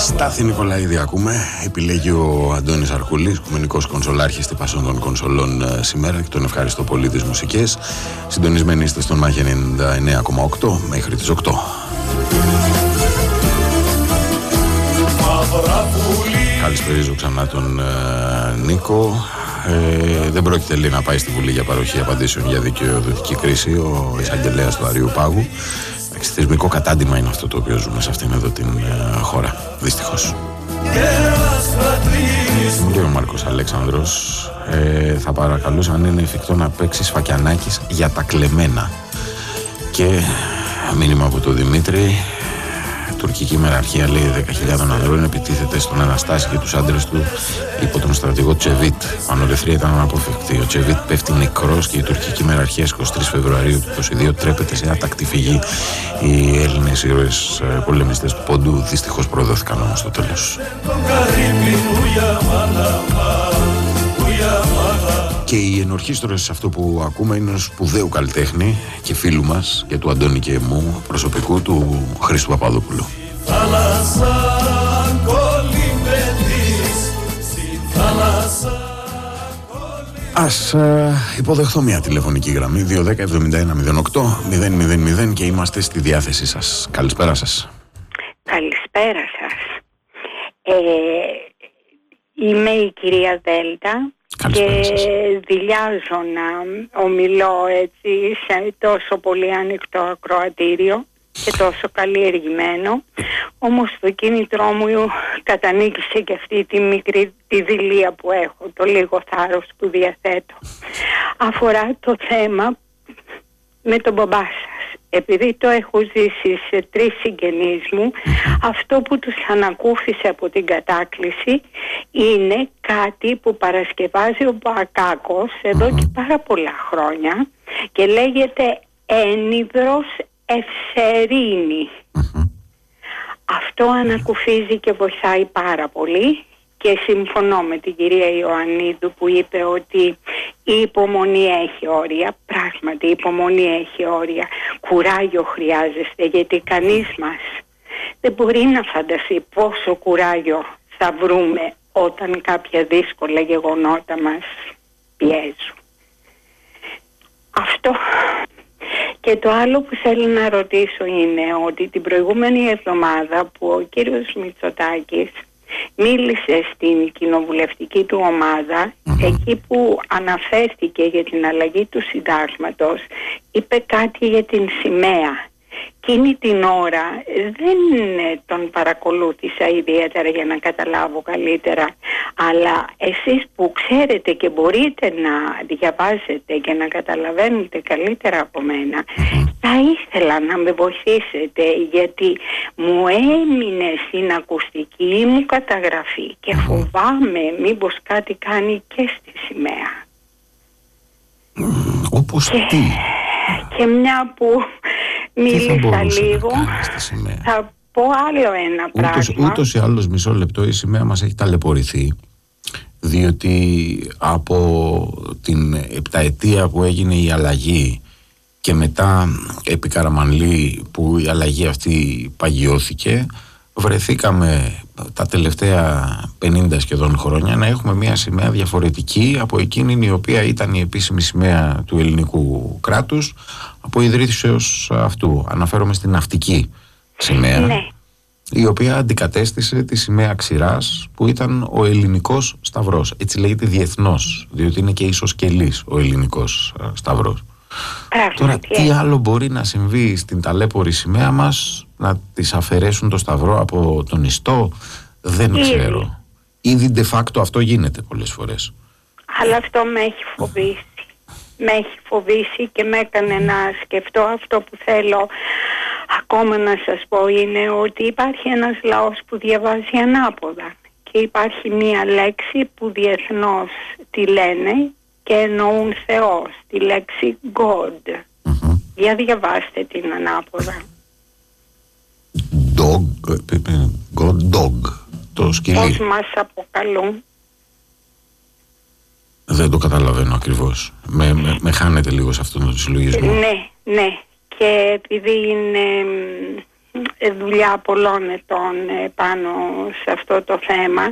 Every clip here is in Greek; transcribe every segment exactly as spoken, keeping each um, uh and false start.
Στάθη Νικολαίδη ακούμε. Επιλέγει ο Αντώνης Αρκούλης, Οικουμενικός Κονσολάρχης τυπασών των Κονσολών σήμερα, και τον ευχαριστώ πολύ τις μουσικές. Συντονισμένοι είστε στον Μάχη ενενήντα εννέα κόμμα οκτώ μέχρι τις οκτώ. Καλησπέριζω ξανά τον ε, Νίκο. Ε, δεν πρόκειται λέει να πάει στη Βουλή για παροχή απαντήσεων για δικαιοδοτική κρίση ο εισαγγελέας του Αριού Πάγου. Θεσμικό κατάντημα είναι αυτό το οποίο ζούμε σε αυτήν εδώ την ε, χώρα, δυστυχώς. Και ο Μάρκος Αλέξανδρος ε, θα παρακαλούσα αν είναι εφικτό να παίξει Σφακιανάκης για τα κλεμμένα. Και μήνυμα από τον Δημήτρη. Τουρκική μεραρχία λέει δέκα χιλιάδες ανδρών επιτίθεται στον Αναστάση και τους άντρες του υπό τον στρατηγό Τσεβίτ. Ο ανορεθρία ήταν αναποφευκτή. Ο Τσεβίτ πέφτει νεκρός και η τουρκική μεραρχία στις είκοσι τρεις Φεβρουαρίου του είκοσι δύο τρέπεται σε άτακτη φυγή. Οι Έλληνες ήρωες πολεμιστές του Πόντου δυστυχώς προδόθηκαν όμως στο τέλος. Και οι ενορχήστρες σε αυτό που ακούμε είναι ενός σπουδαίου καλλιτέχνη και φίλου μας και του Αντώνη και μου προσωπικού, του Χρήστου Παπαδόπουλου. Ας ε, υποδεχθώ μια τηλεφωνική γραμμή δύο ένα μηδέν εβδομήντα ένα μηδέν οκτώ μηδέν μηδέν μηδέν και είμαστε στη διάθεσή σας. Καλησπέρα σας. Καλησπέρα σας. Ε, είμαι η κυρία Δέλτα. Και δηλιάζω να ομιλώ έτσι σε τόσο πολύ ανοιχτό ακροατήριο και τόσο καλλιεργημένο, όμως το κίνητρό μου κατανίκησε και αυτή τη μικρή τη δειλία που έχω, το λίγο θάρρος που διαθέτω. Αφορά το θέμα με τον μπαμπά σας. Επειδή το έχω ζήσει σε τρεις συγγενείς μου, αυτό που τους ανακούφισε από την κατάκληση είναι κάτι που παρασκευάζει ο Μπακάκος εδώ και πάρα πολλά χρόνια και λέγεται ένιδρος ευσερίνη. Αυτό ανακουφίζει και βοηθάει πάρα πολύ. Και συμφωνώ με την κυρία Ιωαννίδου που είπε ότι η υπομονή έχει όρια. Πράγματι η υπομονή έχει όρια. Κουράγιο χρειάζεστε, γιατί κανείς μας δεν μπορεί να φανταστεί πόσο κουράγιο θα βρούμε όταν κάποια δύσκολα γεγονότα μας πιέζουν. Αυτό. Και το άλλο που θέλω να ρωτήσω είναι ότι την προηγούμενη εβδομάδα που ο κύριος Μητσοτάκης μίλησε στην κοινοβουλευτική του ομάδα, mm-hmm. εκεί που αναφέρθηκε για την αλλαγή του συντάγματος, είπε κάτι για την σημαία. Εκείνη την ώρα δεν τον παρακολούθησα ιδιαίτερα για να καταλάβω καλύτερα, αλλά εσείς που ξέρετε και μπορείτε να διαβάζετε και να καταλαβαίνετε καλύτερα από μένα, θα ήθελα να με βοηθήσετε, γιατί μου έμεινε στην ακουστική μου καταγραφή και φοβάμαι μήπως κάτι κάνει και στη σημαία. Όπως και, τι? Και μια που μίλησα λίγο, θα πω άλλο ένα πράγμα. Ούτως, ούτως ή άλλως, μισό λεπτό, η σημαία μας έχει ταλαιπωρηθεί, διότι από την επταετία που έγινε η αλλαγή και μετά επί Καραμανλή που η αλλαγή αυτή παγιώθηκε, βρεθήκαμε τα τελευταία πενήντα σχεδόν χρόνια να έχουμε μια σημαία διαφορετική από εκείνη η οποία ήταν η επίσημη σημαία του ελληνικού κράτους από ιδρύσεως αυτού. Αναφέρομαι στην ναυτική σημαία, ναι, η οποία αντικατέστησε τη σημαία ξηράς που ήταν ο ελληνικός σταυρός. Έτσι λέγεται διεθνώς, διότι είναι και ισοσκελής ο ελληνικός σταυρός. Τώρα τι άλλο μπορεί να συμβεί στην ταλέπορη σημαία μας, να της αφαιρέσουν το σταυρό από τον ιστό? Δεν Ήδη. ξέρω. Ήδη de facto αυτό γίνεται πολλές φορές. Αλλά αυτό με έχει φοβήσει. Με έχει φοβήσει και με έκανε να σκεφτώ αυτό που θέλω ακόμα να σας πω, είναι ότι υπάρχει ένας λαός που διαβάζει ανάποδα και υπάρχει μία λέξη που διεθνώς τη λένε και εννοούν Θεό, τη λέξη God. Mm-hmm. Για διαβάστε την ανάποδα. Dog, God, dog, το σκυλί. Πώς μας αποκαλούν. Δεν το καταλαβαίνω ακριβώς. Με, με, με χάνετε λίγο σε αυτόν τον συλλογισμό. Ναι, ναι. Και επειδή είναι δουλειά πολλών ετών πάνω σε αυτό το θέμα.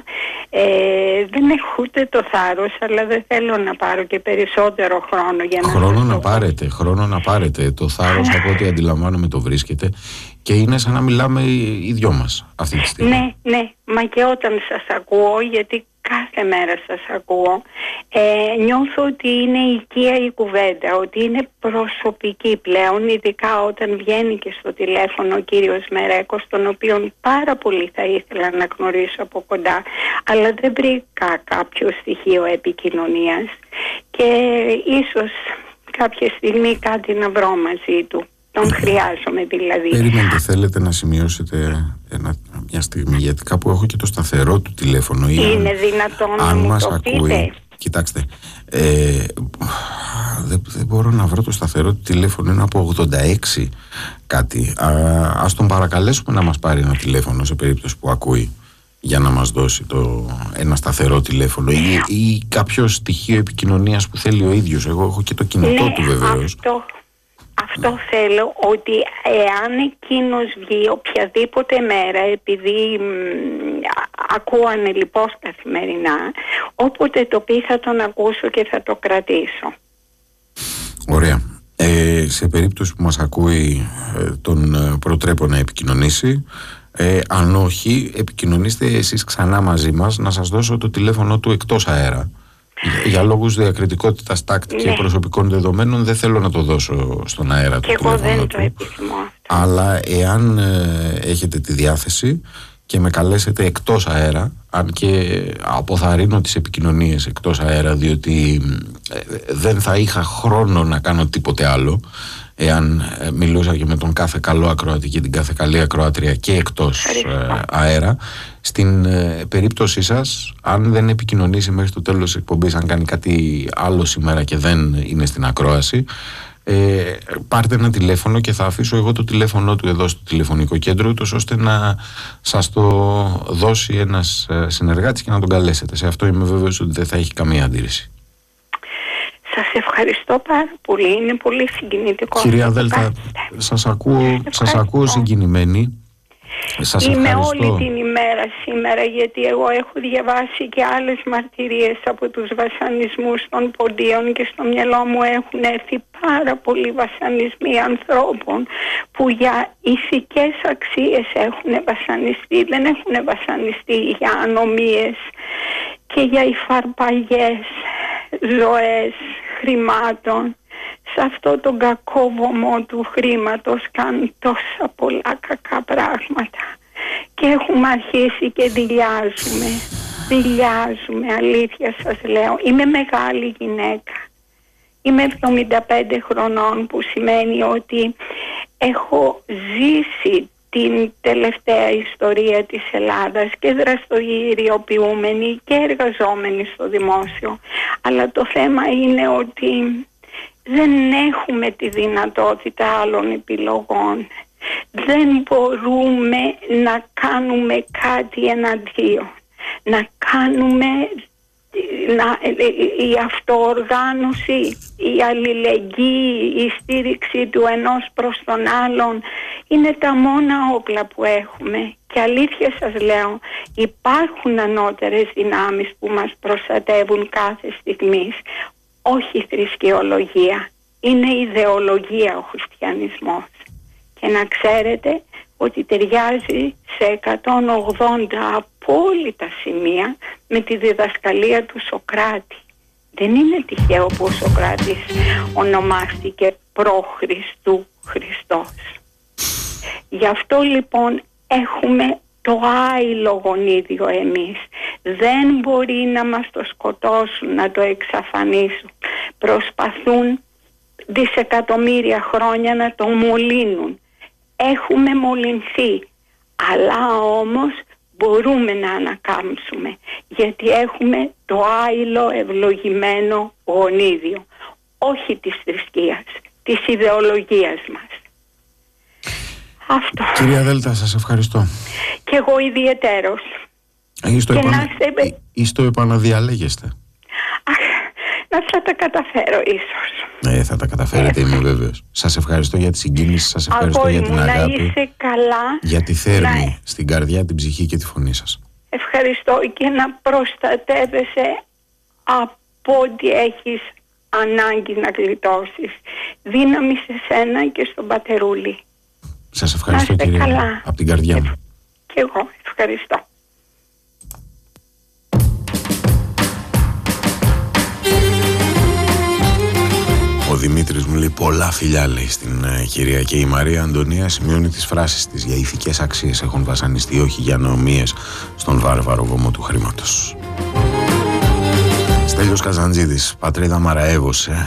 Ε, δεν έχω ούτε το θάρρος, αλλά δεν θέλω να πάρω και περισσότερο χρόνο για να... Χρόνο να πάρετε, χρόνο να πάρετε. Το θάρρος από ό,τι αντιλαμβάνομαι το βρίσκεται και είναι σαν να μιλάμε οι δυο μας αυτή τη στιγμή. Ναι, ναι, μα και όταν σας ακούω, γιατί κάθε μέρα σας ακούω, ε, νιώθω ότι είναι οικία η κουβέντα, ότι είναι προσωπική πλέον, ειδικά όταν βγαίνει και στο τηλέφωνο ο κύριος Μερέκος, τον οποίον πάρα πολύ θα ήθελα να γνωρίσω από κοντά, αλλά δεν βρήκα κάποιο στοιχείο επικοινωνίας και ίσως κάποια στιγμή κάτι να βρω μαζί του. Τον χρειάζομαι δηλαδή. Περιμένετε, θέλετε να σημειώσετε ένα, μια στιγμή, γιατί κάπου έχω και το σταθερό του τηλέφωνο. Είναι δυνατόν να μου μας το ακούει, πείτε? Κοιτάξτε, ε, δεν, δεν μπορώ να βρω το σταθερό του τηλέφωνο, είναι από ογδόντα έξι κάτι. Α, ας τον παρακαλέσουμε να μας πάρει ένα τηλέφωνο σε περίπτωση που ακούει, για να μας δώσει το, ένα σταθερό τηλέφωνο ή, ή κάποιο στοιχείο επικοινωνίας που θέλει ο ίδιος. Εγώ έχω και το κινητό ναι, του βεβαίως. Αυτό. Αυτό θέλω, ότι εάν εκείνος βγει οποιαδήποτε μέρα, επειδή μ, ακούω ανελιπώς καθημερινά, όποτε το πει θα τον ακούσω και θα το κρατήσω. Ωραία. Ε, σε περίπτωση που μας ακούει, ε, τον προτρέπω να επικοινωνήσει. Ε, αν όχι, επικοινωνήστε εσείς ξανά μαζί μας, να σας δώσω το τηλέφωνο του εκτός αέρα. Για, για λόγους διακριτικότητας τάκτη ναι. και προσωπικών δεδομένων δεν θέλω να το δώσω στον αέρα και του εγώ δεν του, το επιθυμώ αυτό. Αλλά εάν ε, έχετε τη διάθεση και με καλέσετε εκτός αέρα, αν και αποθαρρύνω τις επικοινωνίες εκτός αέρα, διότι ε, δεν θα είχα χρόνο να κάνω τίποτε άλλο εάν ε, μιλούσα και με τον κάθε καλό ακροατή και την κάθε καλή ακροάτρια και εκτός ε, αέρα. Στην ε, περίπτωσή σας, αν δεν επικοινωνήσει μέχρι το τέλος της εκπομπής, αν κάνει κάτι άλλο σήμερα και δεν είναι στην ακρόαση, ε, πάρτε ένα τηλέφωνο και θα αφήσω εγώ το τηλέφωνο του εδώ στο τηλεφωνικό κέντρο, ούτως ώστε να σας το δώσει ένας ε, συνεργάτης και να τον καλέσετε. Σε αυτό είμαι βέβαιος ότι δεν θα έχει καμία αντίρρηση. Σας ευχαριστώ πάρα πολύ. Είναι πολύ συγκινητικό. Κυρία Δέλτα, σας ακούω, σας ακούω συγκινημένη. Σας Είμαι ευχαριστώ. όλη την ημέρα σήμερα, γιατί εγώ έχω διαβάσει και άλλες μαρτυρίες από τους βασανισμούς των ποντίων και στο μυαλό μου έχουν έρθει πάρα πολλοί βασανισμοί ανθρώπων που για ηθικές αξίες έχουν βασανιστεί, δεν έχουν βασανιστεί για ανομίες και για υφαρπαγές ζωές χρημάτων. Σε αυτό τον κακό βωμό του χρήματος κάνουν τόσα πολλά κακά πράγματα και έχουμε αρχίσει και δειλιάζουμε, δειλιάζουμε, αλήθεια σας λέω. Είμαι μεγάλη γυναίκα, είμαι εβδομήντα πέντε χρονών, που σημαίνει ότι έχω ζήσει την τελευταία ιστορία της Ελλάδας και δραστηριοποιούμενη και εργαζόμενη στο δημόσιο, αλλά το θέμα είναι ότι δεν έχουμε τη δυνατότητα άλλων επιλογών. Δεν μπορούμε να κάνουμε κάτι εναντίον. Να κάνουμε να, η αυτοοργάνωση, η αλληλεγγύη, η στήριξη του ενός προς τον άλλον είναι τα μόνα όπλα που έχουμε. Και αλήθεια σας λέω, υπάρχουν ανώτερες δυνάμεις που μας προστατεύουν κάθε στιγμή. Όχι θρησκεολογία, είναι ιδεολογία ο χριστιανισμός. Και να ξέρετε ότι ταιριάζει σε εκατόν ογδόντα απόλυτα σημεία με τη διδασκαλία του Σοκράτη. Δεν είναι τυχαίο που ο Σοκράτης ονομάστηκε προ-Χριστού Χριστός. Γι' αυτό λοιπόν έχουμε το άειλο γονίδιο εμείς. Δεν μπορεί να μας το σκοτώσουν, να το εξαφανίσουν. Προσπαθούν δισεκατομμύρια χρόνια να το μολύνουν. Έχουμε μολυνθεί, αλλά όμως μπορούμε να ανακάμψουμε, γιατί έχουμε το άειλο ευλογημένο γονίδιο, όχι της θρησκείας, της ιδεολογίας μας. Αυτό. Κυρία Δέλτα, σας ευχαριστώ. Και εγώ ιδιαιτέρως. Ή στο, επανα... να είστε... ή στο επαναδιαλέγεστε. Αχ, να θα τα καταφέρω ίσως. Ναι, θα τα καταφέρετε, είμαι βέβαιος. Σας ευχαριστώ για τη συγκίνηση, σας ευχαριστώ Αγόρι για την μου, αγάπη. να είσαι καλά. Για τη θέρμη να... στην καρδιά, την ψυχή και τη φωνή σας. Ευχαριστώ, και να προστατεύεσαι από ό,τι έχεις ανάγκη να γλιτώσεις. Δύναμη σε σένα και στον πατερούλη. Σας ευχαριστώ, κύριε, καλά. από την καρδιά μου. Και εγώ ευχαριστώ. Ο Δημήτρης μου λέει πολλά φιλιά, λέει, στην ε, κυρία, και η Μαρία Αντωνία σημειώνει τις φράσεις της. Για ηθικές αξίες έχουν βασανιστεί, όχι για νοομίες στον βάρβαρο βωμό του χρήματος. Στέλιος Καζαντζίδης, πατρίδα μαραεύωσε.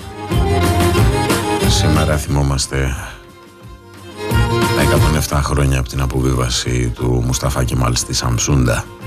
Σήμερα θυμόμαστε τα εκατόν επτά χρόνια από την αποβίβαση του Μουσταφά Κεμάλ στη Σαμσούντα.